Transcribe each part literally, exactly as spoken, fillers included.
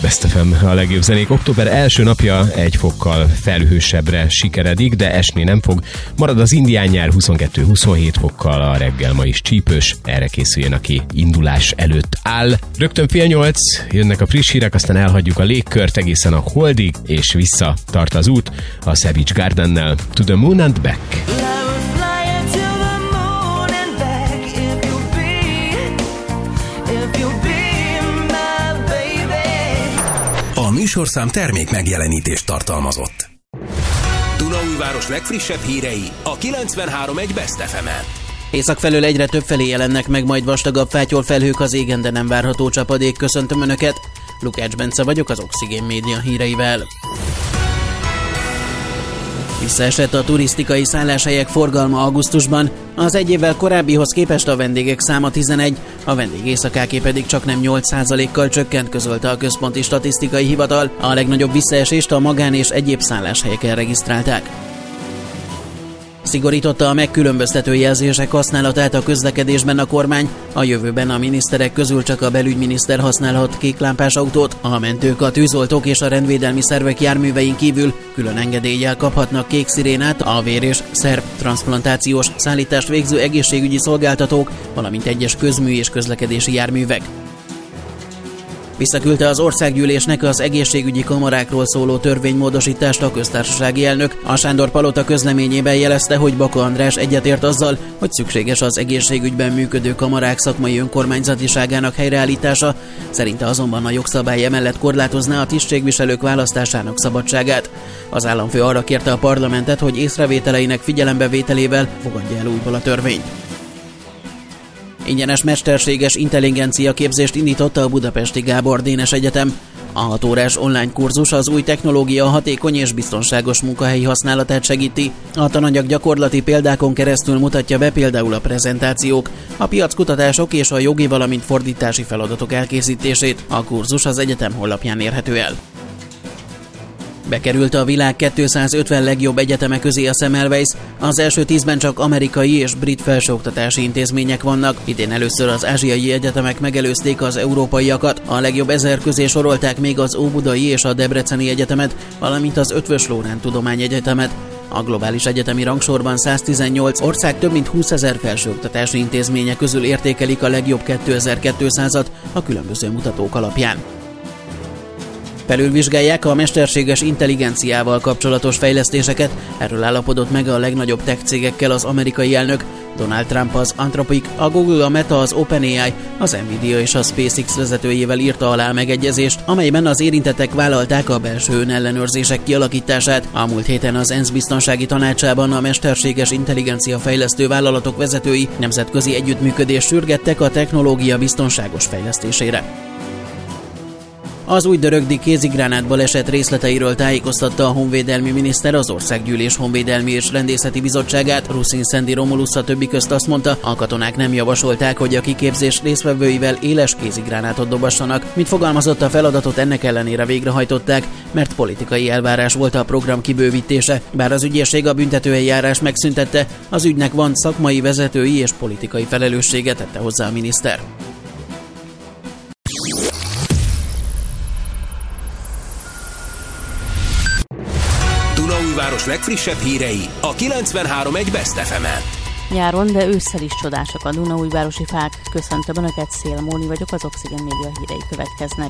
Best ef em, a legjobb zenék. Október első napja egy fokkal felhősebbre sikeredik, de esni nem fog. Marad az indián nyár huszonkettő-huszonhét fokkal, a reggel ma is csípős. Erre készüljön, aki indulás előtt áll. Rögtön fél nyolc, jönnek a friss hírek, aztán elhagyjuk a légkört egészen a holdig, és vissza tart az út a Savage Gardennel. To the Moon and Back. A műsorszám termék megjelenítést tartalmazott. Dunaújváros legfrissebb hírei a kilencvenhárom egész egy Best ef emen. Észak felől egyre több felé jelennek meg majd vastagabb fátyol felhők az égen, de nem várható csapadék. Köszöntöm Önöket! Lukács Bence vagyok az Oxigén Média híreivel. Visszaesett a turisztikai szálláshelyek forgalma augusztusban. Az egy évvel korábbihoz képest a vendégek száma tizenegy, a vendégéjszakáké pedig csaknem nyolc százalékkal csökkent, közölte a Központi Statisztikai Hivatal. A legnagyobb visszaesést a magán és egyéb szálláshelyeken regisztrálták. Szigorította a megkülönböztető jelzések használatát a közlekedésben a kormány. A jövőben a miniszterek közül csak a belügyminiszter használhat kéklámpás autót, a mentők, a tűzoltók és a rendvédelmi szervek járművein kívül külön engedéllyel kaphatnak kék szirénát a vér- és szervtranszplantációs szállítást végző egészségügyi szolgáltatók, valamint egyes közmű és közlekedési járművek. Visszaküldte az országgyűlésnek az egészségügyi kamarákról szóló törvénymódosítást a köztársasági elnök. A Sándor-palota közleményében jelezte, hogy Baka András egyetért azzal, hogy szükséges az egészségügyben működő kamarák szakmai önkormányzatiságának helyreállítása. Szerinte azonban a jogszabály emellett korlátozná a tisztségviselők választásának szabadságát. Az államfő arra kérte a parlamentet, hogy észrevételeinek figyelembevételével fogadja el újból a törvényt. Ingyenes mesterséges intelligencia képzést indította a Budapesti Gábor Dénes Egyetem. A hat órás online kurzus az új technológia hatékony és biztonságos munkahelyi használatát segíti. A tananyag gyakorlati példákon keresztül mutatja be például a prezentációk, a piackutatások és a jogi, valamint fordítási feladatok elkészítését. A kurzus az egyetem honlapján érhető el. Bekerült a világ kétszázötven legjobb egyeteme közé a Semmelweis. Az első tízben csak amerikai és brit felsőoktatási intézmények vannak. Idén először az ázsiai egyetemek megelőzték az európaiakat. A legjobb ezer közé sorolták még az Óbudai és a Debreceni Egyetemet, valamint az Eötvös Loránd Tudományegyetemet. A globális egyetemi rangsorban száztizennyolc ország több mint húszezer felsőoktatási intézménye közül értékelik a legjobb kétezer-kétszázat a különböző mutatók alapján. Felülvizsgálják a mesterséges intelligenciával kapcsolatos fejlesztéseket, erről állapodott meg a legnagyobb tech cégekkel az amerikai elnök. Donald Trump az Anthropic, a Google, a Meta, az OpenAI, az Nvidia és a SpaceX vezetőjével írta alá megegyezést, amelyben az érintettek vállalták a belső önellenőrzések kialakítását. A múlt héten az ENSZ biztonsági tanácsában a mesterséges intelligencia fejlesztő vállalatok vezetői nemzetközi együttműködést sürgettek a technológia biztonságos fejlesztésére. Az újdarögdi kézigránát baleset részleteiről tájékoztatta a honvédelmi miniszter az Országgyűlés Honvédelmi és Rendészeti Bizottságát. Ruszin Szendi Romulusz a többi közt azt mondta, a katonák nem javasolták, hogy a kiképzés résztvevőivel éles kézigránátot dobassanak. Mint fogalmazott, a feladatot ennek ellenére végrehajtották, mert politikai elvárás volt a program kibővítése. Bár az ügyészség a büntetőeljárás megszüntette, az ügynek van szakmai, vezetői és politikai felelőssége, tette hozzá a miniszter. Város legfrissebb hírei a kilencvenhárom egész egy Best ef emen. Nyáron, de ősszel is csodásak a dunaújvárosi fák. Köszöntöm Önöket, Szél Móni vagyok, az Oxigén Média hírei következnek.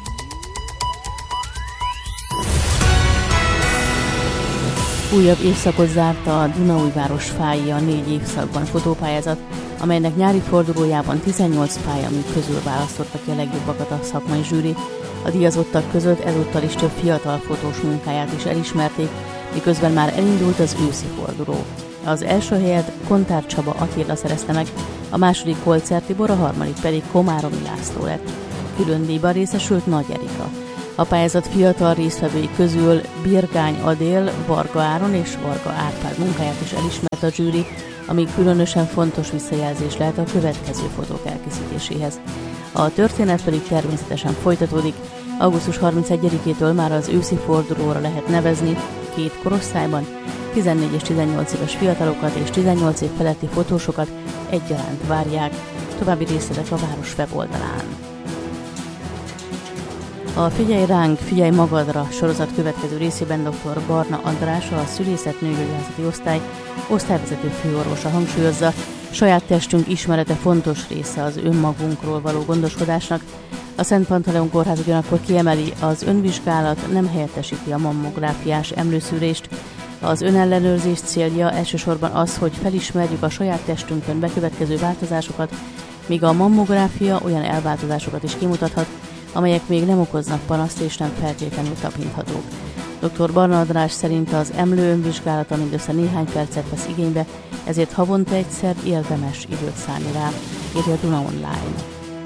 Újabb évszakot zárta a Dunaújváros fái, a négy évszakban fotópályázat, amelynek nyári fordulójában tizennyolc pályamű közül választotta ki a legjobbakat a szakmai zsűri. A díjazottak között ezúttal is több fiatal fotós munkáját is elismerték, miközben már elindult az őszi forduló. Az első helyet Kontár Csaba Attila szerezte meg, a második Holzer Tibor, a harmadik pedig Komáromi László lett. Külön díjban részesült Nagy Erika. A pályázat fiatal résztvevői közül Birgány Adél, Varga Áron és Varga Árpád munkáját is elismert a zsűri, ami különösen fontos visszajelzés lehet a következő fotók elkészítéséhez. A történet pedig természetesen folytatódik. augusztus harmincegyedikétől már az őszi fordulóra lehet nevezni két korosztályban, tizennégy és tizennyolc éves fiatalokat és tizennyolc év feletti fotósokat egyaránt várják. További részletek a város weboldalán. A Figyelj ránk, figyelj magadra sorozat következő részében dr. Barna András, a szülészet-nőgyógyászati osztály osztályvezető főorvosa hangsúlyozza, saját testünk ismerete fontos része az önmagunkról való gondoskodásnak. A Szent Pantaleon Kórház ugyanakkor kiemeli, az önvizsgálat nem helyettesíti a mammográfiás emlőszűrést. Az önellenőrzés célja elsősorban az, hogy felismerjük a saját testünkön bekövetkező változásokat, míg a mammográfia olyan elváltozásokat is kimutathat, amelyek még nem okoznak panaszt és nem feltétlenül tapinthatók. dr. Barna András szerint az emlő önvizsgálata mindössze néhány percet vesz igénybe, ezért havonta egyszer érdemes időt szállni rá, írja Duna Online.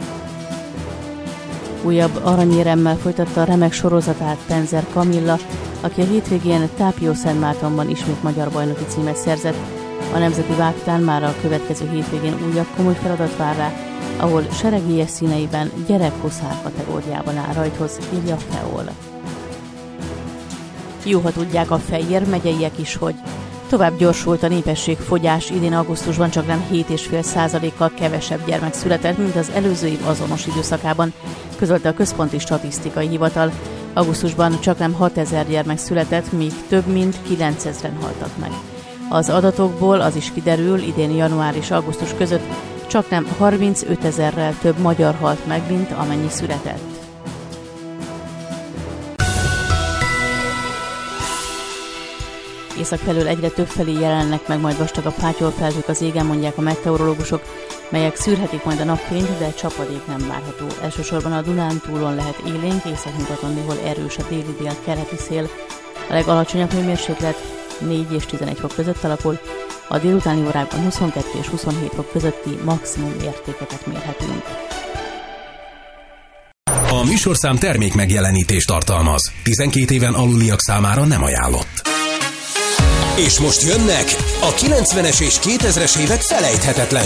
Újabb aranyéremmel folytatta a remek sorozatát Penzer Kamilla, aki a hétvégén Tápió-Szentmártonban ismét magyar bajnoki címet szerzett. A nemzeti vágtán már a következő hétvégén újabb komoly feladat vár rá, ahol seregélyes színeiben gyerek-huszár kategóriában áll rajthoz, írja Feol. Jó, ha tudják a Fejér megyeiek is, hogy tovább gyorsult a népességfogyás, idén augusztusban csaknem hét egész öt százalékkal kevesebb gyermek született, mint az előző év azonos időszakában, közölte a Központi Statisztikai Hivatal. Augusztusban csaknem hatezer gyermek született, míg több mint kilencezren haltak meg. Az adatokból az is kiderül, idén január és augusztus között csaknem harmincötezerrel több magyar halt meg, mint amennyi született. Észak felől egyre több felé jelennek meg majd vastagabb fátyolfelhők az égen, mondják a meteorológusok, melyek szűrhetik majd a napfényt, de csapadék nem várható. Elsősorban a Dunántúlon lehet élénk, északnyugaton néhol erős a déli-dél-keleti szél. A legalacsonyabb hőmérséklet négy és tizenegy fok között alakul, a délutáni órákban huszonkettő és huszonhét fok közötti maximum értékeket mérhetünk. A műsorszám termék megjelenítést tartalmaz. tizenkét éven aluliak számára nem ajánlott. És most jönnek a kilencvenes és kétezres évek felejthetetlen